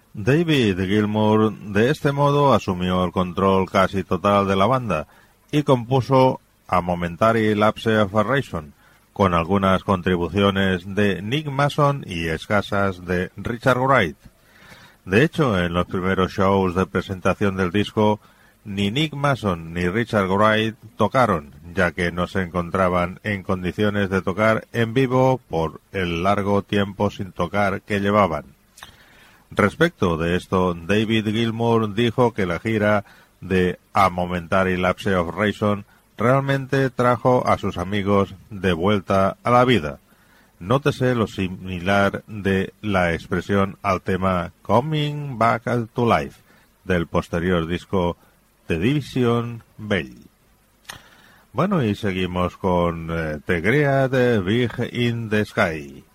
David Gilmour de este modo asumió el control casi total de la banda y compuso A Momentary Lapse of a Reason, con algunas contribuciones de Nick Mason y escasas de Richard Wright. De hecho, en los primeros shows de presentación del disco, ni Nick Mason ni Richard Wright tocaron, ya que no se encontraban en condiciones de tocar en vivo por el largo tiempo sin tocar que llevaban. Respecto de esto, David Gilmour dijo que la gira de A Momentary Lapse of Reason realmente trajo a sus amigos de vuelta a la vida. Nótese lo similar de la expresión al tema Coming Back to Life del posterior disco The Division Bell. Bueno, y seguimos con The Great Big in the Sky.